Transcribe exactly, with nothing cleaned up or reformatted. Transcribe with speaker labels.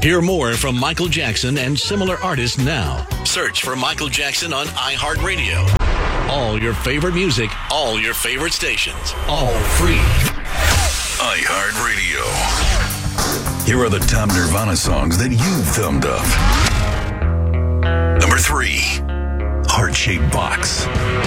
Speaker 1: Hear more from Michael Jackson and similar artists now. Search for Michael Jackson on iHeartRadio. All your favorite music, all your favorite stations, all free.
Speaker 2: iHeartRadio. Here are the top Nirvana songs that you've thumbed up. Number three, Heart-Shaped Box.